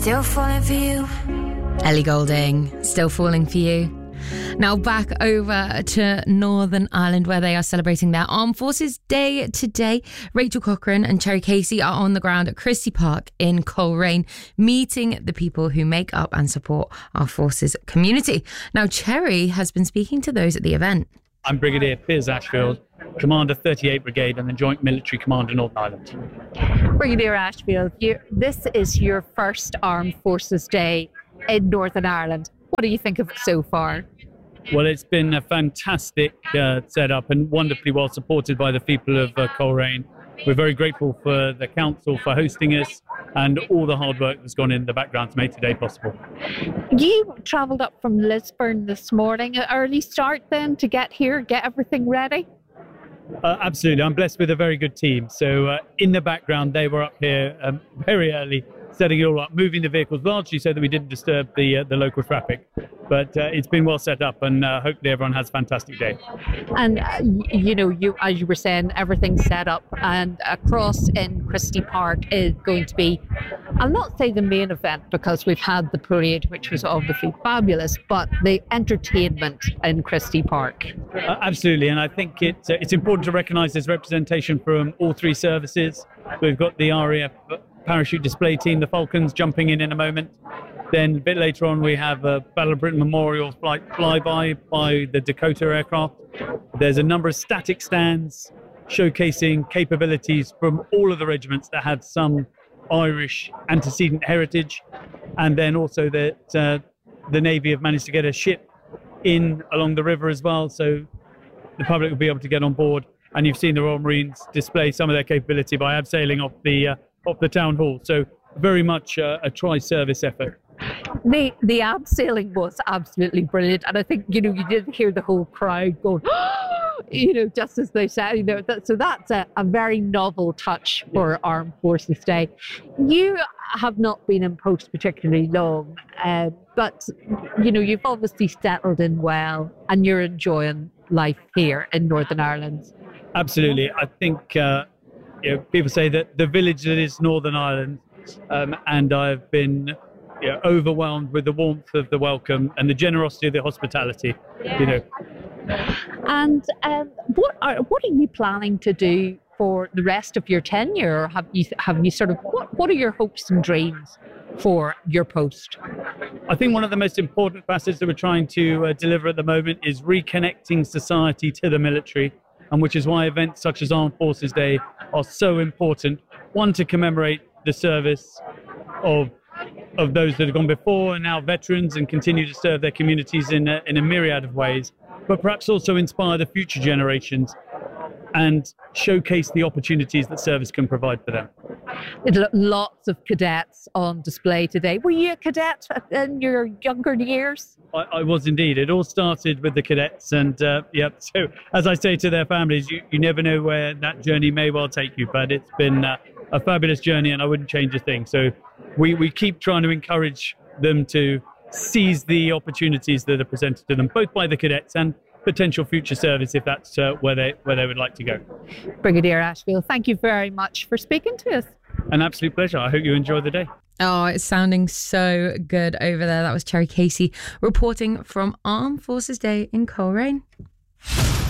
Still falling for you. Ellie Goulding, Still Falling for You. Now back over to Northern Ireland, where they are celebrating their Armed Forces Day today. Rachel Cochrane and Cherry Casey are on the ground at Christie Park in Coleraine, meeting the people who make up and support our forces community. Now, Cherry has been speaking to those at the event. I'm Brigadier Piers Ashfield, Commander 38 Brigade and the Joint Military Commander Northern Ireland. Brigadier Ashfield, this is your first Armed Forces Day in Northern Ireland. What do you think of it so far? Well, it's been a fantastic setup and wonderfully well supported by the people of Coleraine. We're very grateful for the council for hosting us and all the hard work that's gone in the background to make today possible. You travelled up from Lisburn this morning, an early start then to get here, get everything ready? Absolutely. I'm blessed with a very good team. So in the background, they were up here very early, setting it all up, moving the vehicles largely so that we didn't disturb the local traffic. But it's been well set up, and hopefully everyone has a fantastic day. And, you as you were saying, everything's set up, and across in Christie Park is going to be, I'll not say the main event because we've had the parade, which was obviously fabulous, but the entertainment in Christie Park. Absolutely, and I think it's important to recognise there's representation from all three services. We've got the RAF parachute display team, the Falcons, jumping in a moment. Then a bit later on, we have a Battle of Britain Memorial flyby by the Dakota aircraft. There's a number of static stands showcasing capabilities from all of the regiments that had some Irish antecedent heritage. And then also that the Navy have managed to get a ship in along the river as well, so the public will be able to get on board. And you've seen the Royal Marines display some of their capability by abseiling off the town hall. So very much a tri-service effort. The abseiling was absolutely brilliant, and I think you did hear the whole crowd going, just as they said, so that's a very novel touch for Armed Forces Day. You have not been in post particularly long, but you've obviously settled in well, and you're enjoying life here in Northern Ireland. Absolutely, I think people say that the village that is Northern Ireland, and I've been overwhelmed with the warmth of the welcome and the generosity of the hospitality. And what are you planning to do for the rest of your tenure? Or have you sort of what are your hopes and dreams for your post? I think one of the most important facets that we're trying to deliver at the moment is reconnecting society to the military, and which is why events such as Armed Forces Day are so important. One, to commemorate the service of those that have gone before and now veterans and continue to serve their communities in a myriad of ways, but perhaps also inspire the future generations and showcase the opportunities that service can provide for them. Lots of cadets on display today. Were you a cadet in your younger years? I was indeed. It all started with the cadets, and so as I say to their families, you never know where that journey may well take you, but it's been a fabulous journey, and I wouldn't change a thing. So we keep trying to encourage them to seize the opportunities that are presented to them, both by the cadets and potential future service, if that's where they would like to go. Brigadier Ashfield, thank you very much for speaking to us. An absolute pleasure. I hope you enjoy the day. Oh, it's sounding so good over there. That was Cherry Casey reporting from Armed Forces Day in Coleraine.